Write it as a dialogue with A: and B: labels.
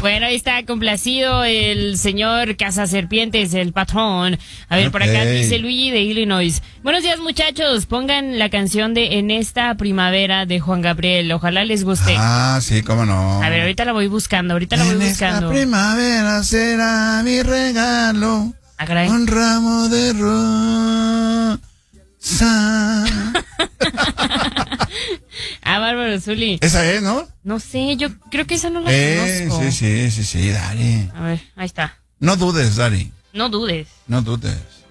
A: Bueno, ahí está complacido el señor Cazaserpientes, el patrón. A ver, por acá dice Luigi de Illinois. Buenos días, muchachos. Pongan la canción de En esta primavera de Juan Gabriel. Ojalá les guste.
B: Ah, sí, cómo no.
A: A ver, ahorita la voy buscando, En esta
B: primavera será mi regalo. Un ramo de rosa.
A: Bárbaro Zuli.
B: Esa es, ¿no?
A: No sé, yo creo que esa no la conozco.
B: Sí, Dari.
A: A ver, ahí está.
B: No dudes, Dari.
A: No dudes.
B: No dudes.